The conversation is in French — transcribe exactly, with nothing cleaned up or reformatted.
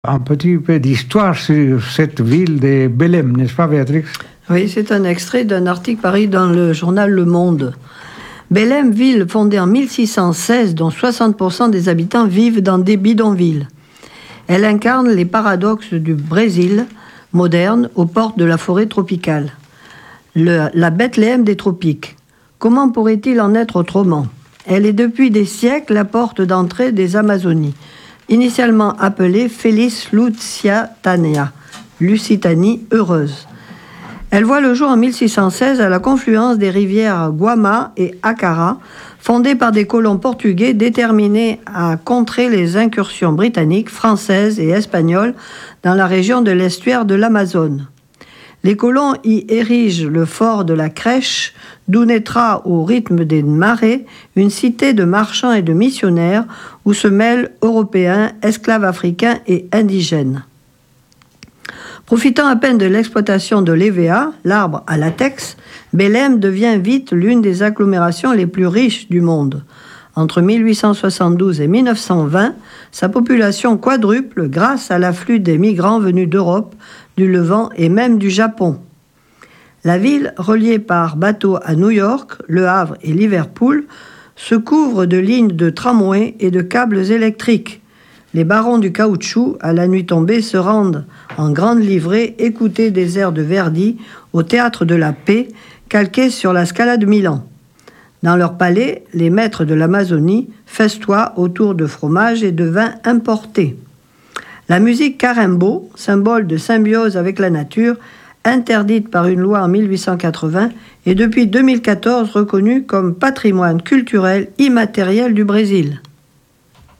Un petit peu d'histoire sur cette ville de Belém, n'est-ce pas, Béatrix? Oui, c'est un extrait d'un article paru dans le journal Le Monde. Belém, ville fondée en mille six cent seize, dont soixante pour cent des habitants vivent dans des bidonvilles. Elle incarne les paradoxes du Brésil moderne aux portes de la forêt tropicale. Le, la Bethléem des tropiques. Comment pourrait-il en être autrement? Elle est depuis des siècles la porte d'entrée des Amazonies, initialement appelée Feliz Lusitania, Lusitanie heureuse. Elle voit le jour en mille six cent seize à la confluence des rivières Guama et Acara, fondées par des colons portugais déterminés à contrer les incursions britanniques, françaises et espagnoles dans la région de l'estuaire de l'Amazone. Les colons y érigent le fort de la Crèche, d'où naîtra au rythme des marées une cité de marchands et de missionnaires où se mêlent Européens, esclaves africains et indigènes. Profitant à peine de l'exploitation de l'E V A, l'arbre à latex, Belém devient vite l'une des agglomérations les plus riches du monde. Entre mille huit cent soixante-douze et mille neuf cent vingt, sa population quadruple grâce à l'afflux des migrants venus d'Europe, du Levant et même du Japon. La ville, reliée par bateau à New York, Le Havre et Liverpool, se couvre de lignes de tramway et de câbles électriques. Les barons du caoutchouc, à la nuit tombée, se rendent en grande livrée écouter des airs de Verdi au Théâtre de la Paix, calqués sur la Scala de Milan. Dans leur palais, les maîtres de l'Amazonie festoient autour de fromages et de vins importés. La musique carimbo, symbole de symbiose avec la nature, interdite par une loi en mille huit cent quatre-vingts, est depuis deux mille quatorze reconnue comme patrimoine culturel immatériel du Brésil.